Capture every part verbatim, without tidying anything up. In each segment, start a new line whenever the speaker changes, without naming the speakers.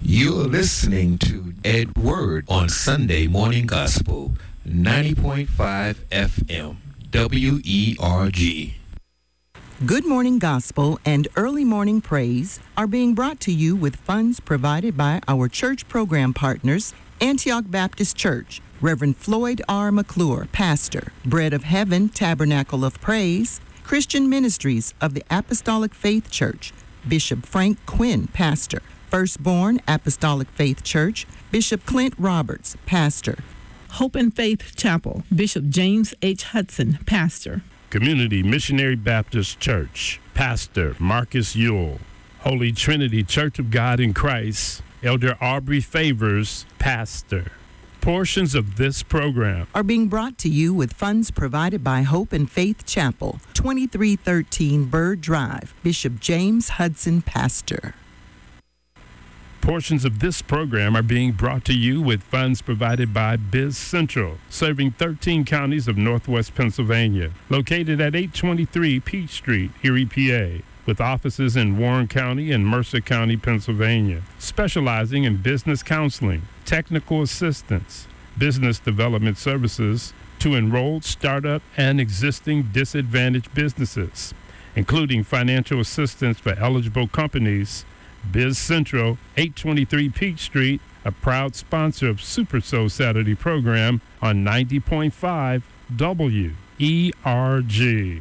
You're listening to Ed Word on Sunday Morning Gospel, ninety point five F M, W E R G.
Good Morning Gospel and Early Morning Praise are being brought to you with funds provided by our church program partners, Antioch Baptist Church, Reverend Floyd R. McClure, Pastor, Bread of Heaven Tabernacle of Praise, Christian Ministries of the Apostolic Faith Church, Bishop Frank Quinn, Pastor, Firstborn Apostolic Faith Church, Bishop Clint Roberts, Pastor,
Hope and Faith Chapel, Bishop James H. Hudson, Pastor,
Community Missionary Baptist Church, Pastor Marcus Ewell, Holy Trinity Church of God in Christ, Elder Aubrey Favors, Pastor. Portions of this program
are being brought to you with funds provided by Hope and Faith Chapel, twenty-three thirteen Bird Drive, Bishop James Hudson, Pastor.
Portions of this program are being brought to you with funds provided by Biz Central, serving thirteen counties of Northwest Pennsylvania, located at eight twenty-three Peach Street, Erie, P A, with offices in Warren County and Mercer County, Pennsylvania, specializing in business counseling, technical assistance, business development services to enrolled startup and existing disadvantaged businesses, including financial assistance for eligible companies. Biz Central, eight twenty-three Peach Street, a proud sponsor of Super Soul Saturday program on ninety point five W E R G.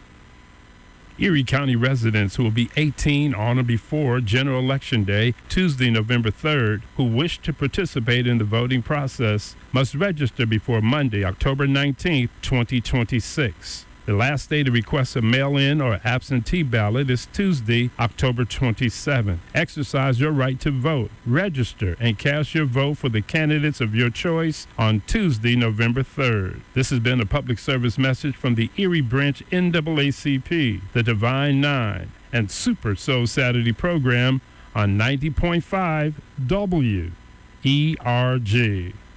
Erie County residents who will be eighteen on or before General Election Day, Tuesday, November third, who wish to participate in the voting process must register before Monday, October nineteenth, twenty twenty-six. The last day to request a mail-in or absentee ballot is Tuesday, October twenty-seventh. Exercise your right to vote. Register and cast your vote for the candidates of your choice on Tuesday, November third. This has been a public service message from the Erie Branch N double A C P, the Divine Nine, and Super Soul Saturday program on ninety point five W E R G.